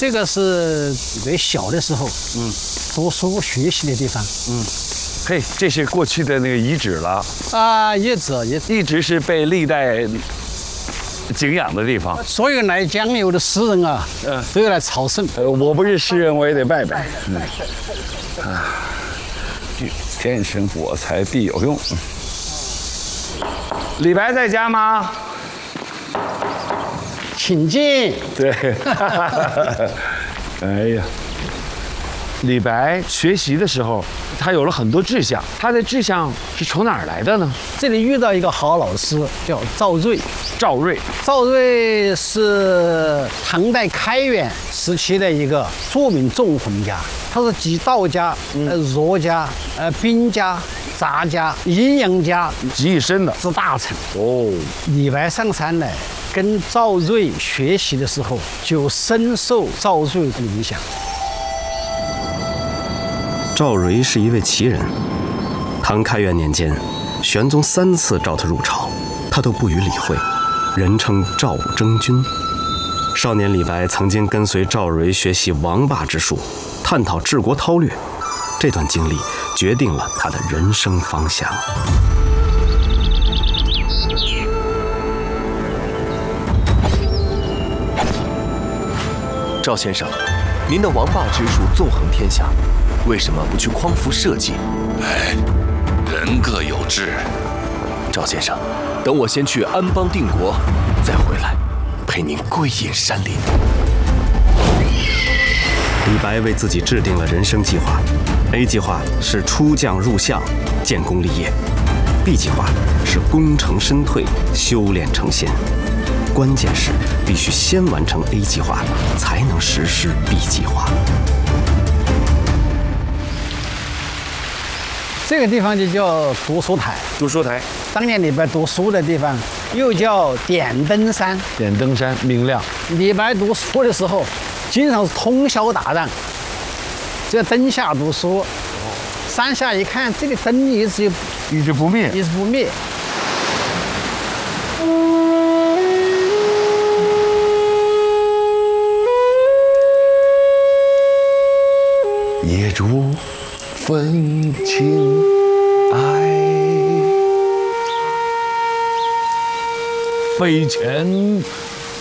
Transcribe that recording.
这个是李白小的时候，读书学习的地方。 嘿，这是过去的那个遗址了啊，也一直是被历代敬仰的地方。 所有来江油的诗人啊，都要来朝圣。 我不是诗人，我也得拜拜。天生我材必有用。李白在家吗？ 请进。 对。哎呀。李白学习的时候，他有了很多志向。他的志向是从哪儿来的呢？ 这里遇到一个好老师，叫赵瑞。赵瑞是唐代开元时期的一个著名纵横家，他是集道家、儒家、兵家、杂家、阴阳家集一身的之大成。 哦， 李白上山来跟赵瑞学习的时候，就深受赵瑞的影响。 赵瑞是一位奇人。唐开元年间，玄宗3次召他入朝，他都不予理会，人称赵征君。少年李白曾经跟随赵瑞学习王霸之术，探讨治国韬略。这段经历决定了他的人生方向。 赵先生，您的王霸之术纵横天下，为什么不去匡扶社稷？ 哎，人各有志。 赵先生，等我先去安邦定国，再回来陪您归隐山林。 李白为自己制定了人生计划 ，A 计划是出将入相，建功立业 ；B 计划是功成身退，修炼成仙。关键是必须先完成 A 计划，才能实施 B 计划。 这个地方就叫读书台。 读书台， 当年李白读书的地方，又叫点灯山。 点灯山明亮。 李白读书的时候，经常是通宵达旦，在灯下读书。山下一看，这个灯一直不灭。 野猪分情爱， 飞前